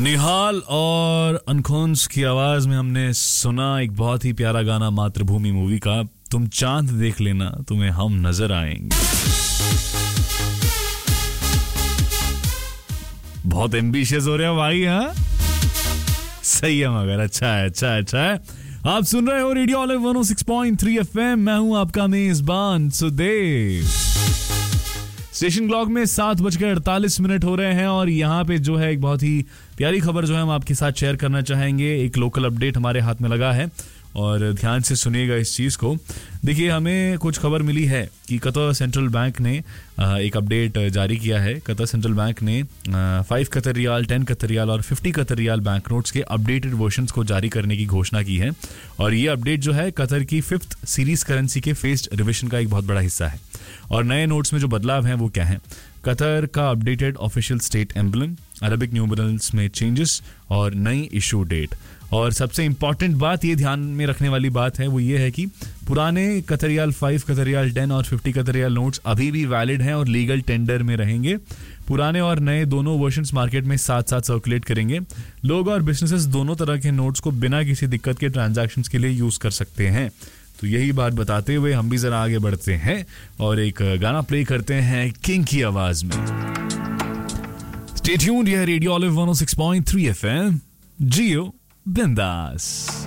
निहाल और अनखोन्स की आवाज में हमने सुना एक बहुत ही प्यारा गाना मातृभूमि मूवी का, तुम चांद देख लेना तुम्हें हम नजर आएंगे। बहुत एम्बिशियस हो रहे हो भाई, हाँ सही है मगर अच्छा है। आप सुन रहे हो रेडियो ऑलिव 106.3 FM। मैं हूं आपका मेजबान सुदेव। स्टेशन क्लॉक में 7:48 हो रहे हैं और यहाँ पे जो है एक बहुत ही प्यारी खबर जो है हम आपके साथ शेयर करना चाहेंगे। एक लोकल अपडेट हमारे हाथ में लगा है और ध्यान से सुनिएगा इस चीज़ को। देखिए, हमें कुछ खबर मिली है कि कतर सेंट्रल बैंक ने एक अपडेट जारी किया है। कतर सेंट्रल बैंक ने 5 कतर रियाल, 10 कतर रियाल और 50 कतर रियाल बैंक नोट्स के अपडेटेड वर्जन्स को जारी करने की घोषणा की है। और ये अपडेट जो है कतर की 5th सीरीज करेंसी के फेस्ड रिविजन का एक बहुत बड़ा हिस्सा है। और नए नोट्स में जो बदलाव हैं वो क्या है? कतर का updated official state emblem, Arabic numerals में चेंजेस और नई इशू डेट। और सबसे इंपॉर्टेंट बात, ये ध्यान में रखने वाली बात है, वो ये है कि पुराने कतर रियाल 5 कतर रियाल 10 और 50 कतर रियाल नोट्स अभी भी वैलिड हैं और लीगल टेंडर में रहेंगे। पुराने और नए दोनों वर्जन्स मार्केट में साथ साथ सर्कुलेट करेंगे। लोग और बिजनेसेस दोनों तरह के नोट्स को बिना किसी दिक्कत के ट्रांजैक्शंस के लिए यूज कर सकते हैं। तो यही बात बताते हुए हम भी जरा आगे बढ़ते हैं और एक गाना प्ले करते हैं किंग की आवाज में। स्टे ट्यून्ड, यह रेडियो ऑलिव 106.3 FM। जियो बिंदास।